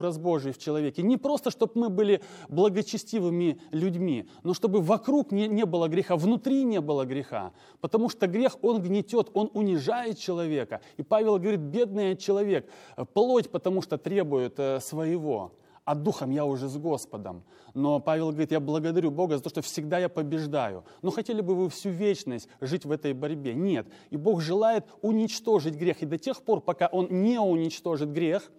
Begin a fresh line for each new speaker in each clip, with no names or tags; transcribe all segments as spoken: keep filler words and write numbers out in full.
образ Божий в человеке. Не просто, чтобы мы были благочестивыми людьми, но чтобы вокруг не, не было греха, внутри не было греха. Потому что грех, он гнетет, он унижает человека. И Павел говорит, бедный человек, плоть, потому что требует своего. А духом я уже с Господом. Но Павел говорит, я благодарю Бога за то, что всегда я побеждаю. Но хотели бы вы всю вечность жить в этой борьбе? Нет. И Бог желает уничтожить грех. И до тех пор, пока Он не уничтожит грех,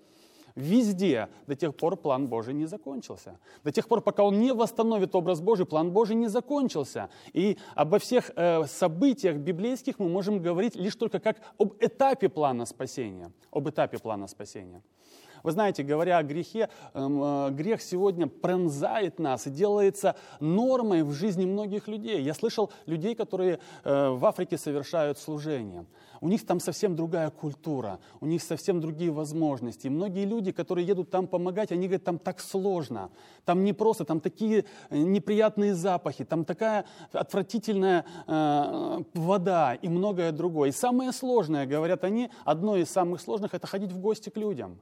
везде, до тех пор план Божий не закончился. До тех пор, пока Он не восстановит образ Божий, план Божий не закончился. И обо всех э, событиях библейских мы можем говорить лишь только как об этапе плана спасения. Об этапе плана спасения. Вы знаете, говоря о грехе, э, грех сегодня пронзает нас и делается нормой в жизни многих людей. Я слышал людей, которые э, в Африке совершают служение. У них там совсем другая культура, у них совсем другие возможности. И многие люди, которые едут там помогать, они говорят, там так сложно. Там не просто, там такие неприятные запахи, там такая отвратительная э, вода и многое другое. И самое сложное, говорят они, одно из самых сложных, это ходить в гости к людям.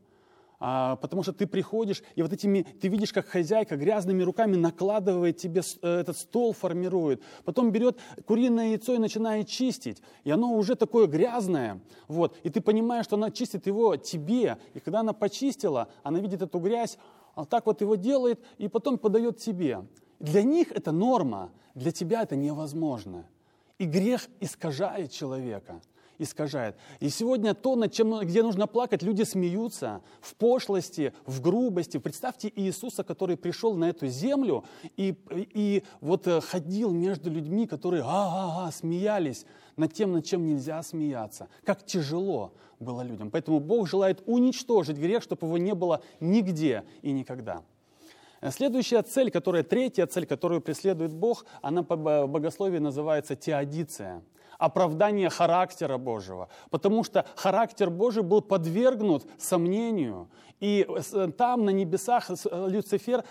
А, потому что ты приходишь, и вот этими, ты видишь, как хозяйка грязными руками накладывает тебе, этот стол формирует. Потом берет куриное яйцо и начинает чистить. И оно уже такое грязное. Вот, и ты понимаешь, что она чистит его тебе. И когда она почистила, она видит эту грязь, а так вот его делает, и потом подает тебе. Для них это норма, для тебя это невозможно. И грех искажает человека. Искажает. И сегодня то, над чем, где нужно плакать, люди смеются в пошлости, в грубости. Представьте Иисуса, который пришел на эту землю и, и вот ходил между людьми, которые а-а-а, смеялись над тем, над чем нельзя смеяться. Как тяжело было людям. Поэтому Бог желает уничтожить грех, чтобы его не было нигде и никогда. Следующая цель, которая, третья цель, которую преследует Бог, она по богословию называется теодицея. Оправдание характера Божьего. Потому что характер Божий был подвергнут сомнению. И там, на небесах, Люцифер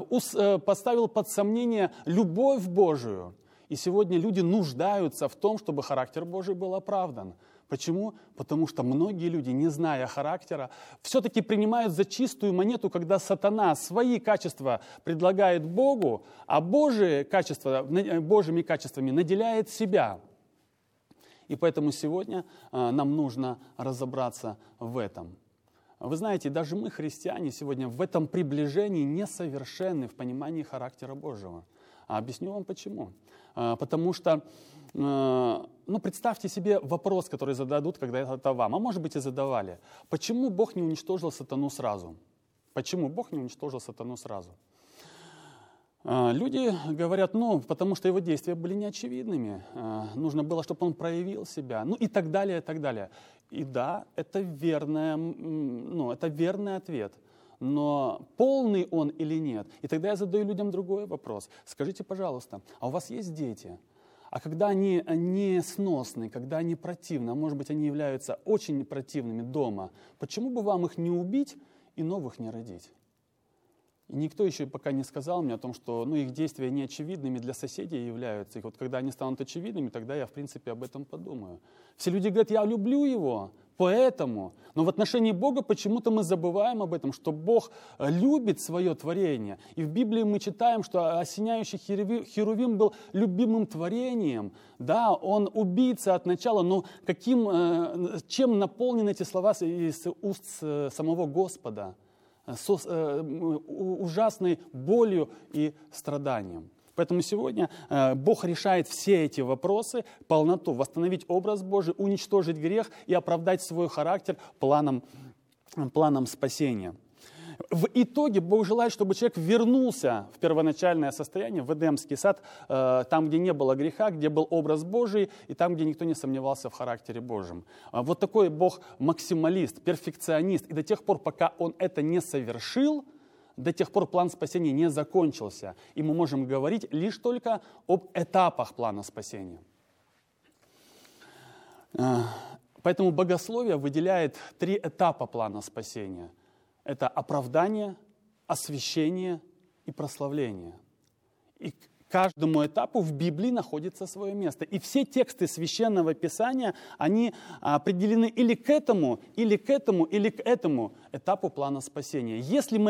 поставил под сомнение любовь Божию. И сегодня люди нуждаются в том, чтобы характер Божий был оправдан. Почему? Потому что многие люди, не зная характера, все-таки принимают за чистую монету, когда сатана свои качества предлагает Богу, а Божие качества, Божьими качествами наделяет себя. И поэтому сегодня а, нам нужно разобраться в этом. Вы знаете, даже мы, христиане, сегодня в этом приближении несовершенны в понимании характера Божьего. А объясню вам почему. А, потому что, а, ну, представьте себе вопрос, который зададут, когда это вам, а может быть и задавали. Почему Бог не уничтожил сатану сразу? Почему Бог не уничтожил сатану сразу? Люди говорят, ну, потому что его действия были неочевидными, нужно было, чтобы он проявил себя, ну и так далее, и так далее. И да, это, верное, ну, это верный ответ, но полный он или нет? И тогда я задаю людям другой вопрос. Скажите, пожалуйста, а у вас есть дети? А когда они несносны, когда они противны, а может быть они являются очень противными дома, почему бы вам их не убить и новых не родить? И никто еще пока не сказал мне о том, что ну, их действия неочевидными для соседей являются. И вот когда они станут очевидными, тогда я, в принципе, об этом подумаю. Все люди говорят, я люблю его, поэтому. Но в отношении Бога почему-то мы забываем об этом, что Бог любит свое творение. И в Библии мы читаем, что осеняющий Херувим был любимым творением. Да, он убийца от начала, но каким, чем наполнены эти слова из уст самого Господа? С ужасной болью и страданием. Поэтому сегодня Бог решает все эти вопросы, полноту, восстановить образ Божий, уничтожить грех и оправдать свой характер планом, планом спасения. В итоге Бог желает, чтобы человек вернулся в первоначальное состояние, в Эдемский сад, там, где не было греха, где был образ Божий, и там, где никто не сомневался в характере Божьем. Вот такой Бог максималист, перфекционист. И до тех пор, пока Он это не совершил, до тех пор план спасения не закончился. И мы можем говорить лишь только об этапах плана спасения. Поэтому богословие выделяет три этапа плана спасения. Это оправдание, освящение и прославление. И к каждому этапу в Библии находится свое место. И все тексты Священного Писания, они определены или к этому, или к этому, или к этому этапу плана спасения. Если мы